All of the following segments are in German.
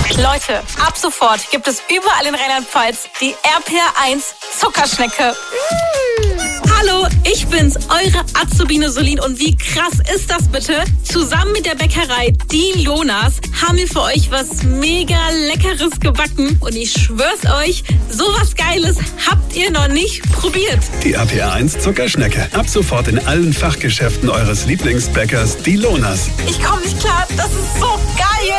Leute, ab sofort gibt es überall in Rheinland-Pfalz die RPR1 Zuckerschnecke. Hallo, ich bin's, eure Azubine Solin. Und wie krass ist das bitte? Zusammen mit der Bäckerei Die Lonas haben wir für euch was mega Leckeres gebacken. Und ich schwör's euch, sowas Geiles habt ihr noch nicht probiert. Die RPR1 Zuckerschnecke. Ab sofort in allen Fachgeschäften eures Lieblingsbäckers Die Lonas. Ich komm nicht klar, das ist so geil.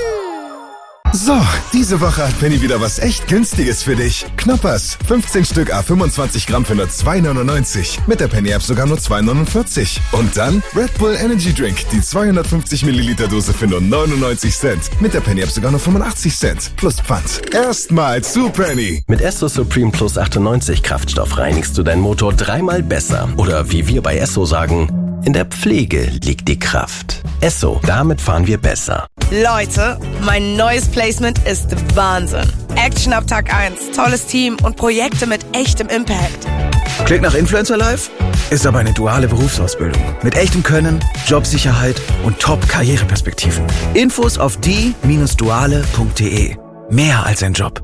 So, diese Woche hat Penny wieder was echt Günstiges für dich. Knoppers, 15 Stück à 25 Gramm für nur 2,99. Mit der Penny-App sogar nur 2,49. Und dann Red Bull Energy Drink, die 250 Milliliter Dose für nur 99 Cent. Mit der Penny-App sogar nur 85 Cent. Plus Pfand. Erstmal zu Penny. Mit Esso Supreme Plus 98 Kraftstoff reinigst du deinen Motor 3-mal besser. Oder wie wir bei Esso sagen, in der Pflege liegt die Kraft. Esso, damit fahren wir besser. Leute, mein neues Placement ist Wahnsinn. Action ab Tag 1, tolles Team und Projekte mit echtem Impact. Klingt nach Influencer Life? Ist aber eine duale Berufsausbildung. Mit echtem Können, Jobsicherheit und Top-Karriereperspektiven. Infos auf die-duale.de. Mehr als ein Job.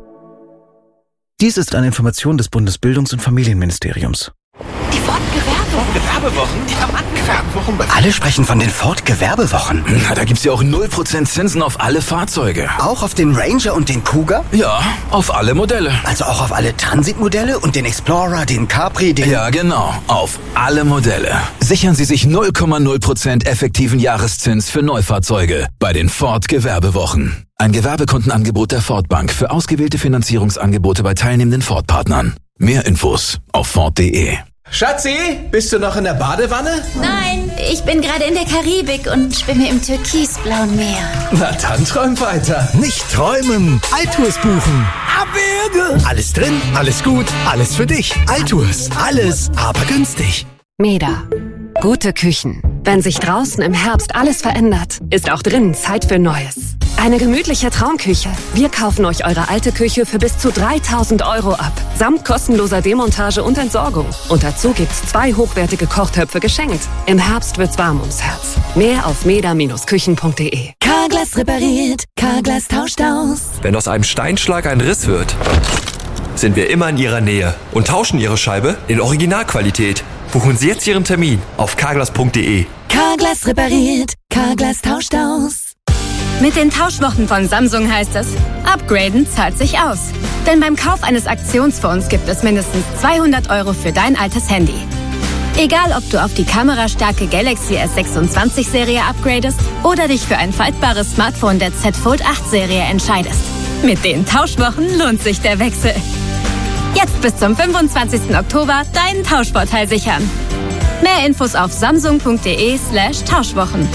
Dies ist eine Information des Bundesbildungs- und Familienministeriums. Die Ford-Gewerbewochen? Ja, Mann, Gewerbewochen. Alle sprechen von den Ford-Gewerbewochen. Na, da gibt's ja auch 0% Zinsen auf alle Fahrzeuge. Auch auf den Ranger und den Cougar? Ja, auf alle Modelle. Also auch auf alle Transit-Modelle und den Explorer, den Capri, den... Ja, genau, auf alle Modelle. Sichern Sie sich 0,0% effektiven Jahreszins für Neufahrzeuge bei den Ford-Gewerbewochen. Ein Gewerbekundenangebot der Ford Bank für ausgewählte Finanzierungsangebote bei teilnehmenden Ford-Partnern. Mehr Infos auf Ford.de. Schatzi, bist du noch in der Badewanne? Nein, ich bin gerade in der Karibik und schwimme im türkisblauen Meer. Na dann träum weiter. Nicht träumen, Altours buchen. Abwürge. Alles drin, alles gut, alles für dich. Altours, alles, aber günstig. Meda. Gute Küchen. Wenn sich draußen im Herbst alles verändert, ist auch drinnen Zeit für Neues. Eine gemütliche Traumküche. Wir kaufen euch eure alte Küche für bis zu 3.000 € ab. Samt kostenloser Demontage und Entsorgung. Und dazu gibt's 2 hochwertige Kochtöpfe geschenkt. Im Herbst wird's warm ums Herz. Mehr auf meda-küchen.de. Carglass repariert, Carglass tauscht aus. Wenn aus einem Steinschlag ein Riss wird, sind wir immer in Ihrer Nähe und tauschen Ihre Scheibe in Originalqualität. Buchen Sie jetzt Ihren Termin auf carglass.de. Carglass repariert, Carglass tauscht aus. Mit den Tauschwochen von Samsung heißt es, upgraden zahlt sich aus. Denn beim Kauf eines Aktionsphones gibt es mindestens 200 € für dein altes Handy. Egal, ob du auf die kamerastarke Galaxy S26-Serie upgradest oder dich für ein faltbares Smartphone der Z Fold 8-Serie entscheidest. Mit den Tauschwochen lohnt sich der Wechsel. Jetzt bis zum 25. Oktober deinen Tauschvorteil sichern. Mehr Infos auf samsung.de/Tauschwochen.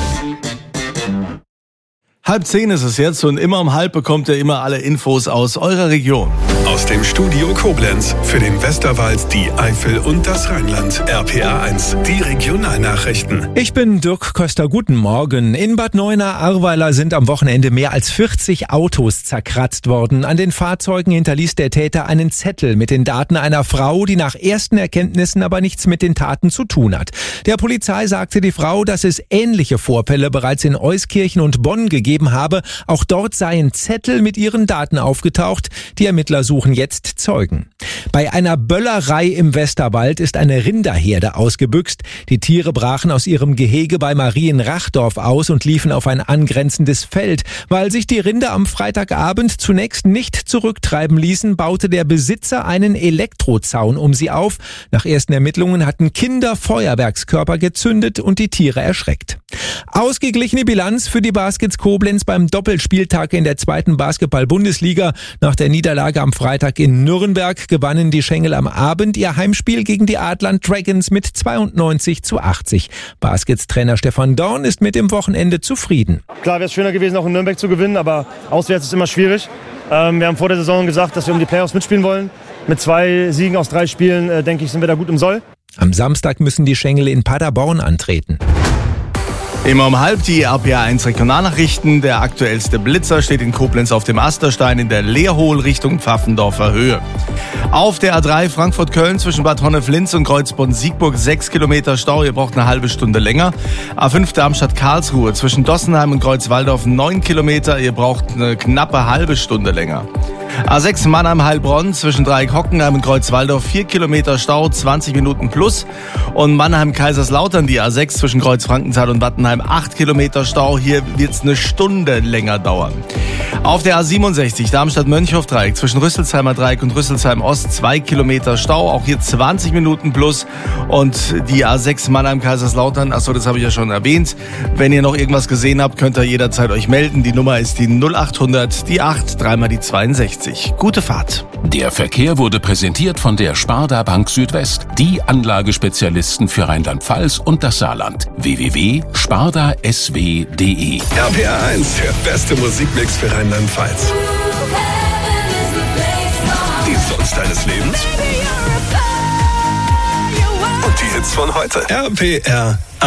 9:30 ist es jetzt und immer um 9:30 bekommt ihr immer alle Infos aus eurer Region. Aus dem Studio Koblenz für den Westerwald, die Eifel und das Rheinland. RPR1, die Regionalnachrichten. Ich bin Dirk Köster, guten Morgen. In Bad Neuenahr-Ahrweiler sind am Wochenende mehr als 40 Autos zerkratzt worden. An den Fahrzeugen hinterließ der Täter einen Zettel mit den Daten einer Frau, die nach ersten Erkenntnissen aber nichts mit den Taten zu tun hat. Der Polizei sagte die Frau, dass es ähnliche Vorfälle bereits in Euskirchen und Bonn gegeben habe. Auch dort seien Zettel mit ihren Daten aufgetaucht. Die Ermittler suchen jetzt Zeugen. Bei einer Böllerei im Westerwald ist eine Rinderherde ausgebüxt. Die Tiere brachen aus ihrem Gehege bei Marienrachdorf aus und liefen auf ein angrenzendes Feld. Weil sich die Rinder am Freitagabend zunächst nicht zurücktreiben ließen, baute der Besitzer einen Elektrozaun um sie auf. Nach ersten Ermittlungen hatten Kinder Feuerwerkskörper gezündet und die Tiere erschreckt. Ausgeglichene Bilanz für die Baskets Koblenz beim Doppelspieltag in der 2. Basketball-Bundesliga. Nach der Niederlage am Freitag in Nürnberg gewannen die Schengel am Abend ihr Heimspiel gegen die Adland Dragons mit 92:80. Baskets-Trainer Stefan Dorn ist mit dem Wochenende zufrieden. Klar wäre es schöner gewesen, auch in Nürnberg zu gewinnen, aber auswärts ist immer schwierig. Wir haben vor der Saison gesagt, dass wir um die Playoffs mitspielen wollen. Mit 2 Siegen aus 3 Spielen, denke ich, sind wir da gut im Soll. Am Samstag müssen die Schengel in Paderborn antreten. Immer um halb die RPA1 Regionalnachrichten. Der aktuellste Blitzer steht in Koblenz auf dem Asterstein in der Leerhohl Richtung Pfaffendorfer Höhe. Auf der A3 Frankfurt-Köln zwischen Bad Honnef-Linz und Kreuzbonn-Siegburg 6 Kilometer Stau. Ihr braucht eine halbe Stunde länger. A5 Darmstadt-Karlsruhe zwischen Dossenheim und Kreuzwaldorf 9 Kilometer. Ihr braucht eine knappe halbe Stunde länger. A6 Mannheim-Heilbronn zwischen Dreieck-Hockenheim und Kreuzwaldorf 4 Kilometer Stau, 20 Minuten plus. Und Mannheim-Kaiserslautern die A6 zwischen Kreuz-Frankenthal und Wattenheim 8 Kilometer Stau. Hier wird es eine Stunde länger dauern. Auf der A67 Darmstadt-Mönchhof-Dreieck zwischen Rüsselsheimer Dreieck und Rüsselsheim-Ost 2 Kilometer Stau, auch hier 20 Minuten plus. Und die A6 Mannheim-Kaiserslautern, achso, das habe ich ja schon erwähnt. Wenn ihr noch irgendwas gesehen habt, könnt ihr jederzeit euch melden. Die Nummer ist die 0800, die 8, dreimal die 62. Gute Fahrt. Der Verkehr wurde präsentiert von der Sparda Bank Südwest, die Anlagespezialisten für Rheinland-Pfalz und das Saarland. www.spardasw.de. RPA 1, der beste Musikmix für Rheinland-Pfalz. Die Songs deines Lebens und die Hits von heute. RPR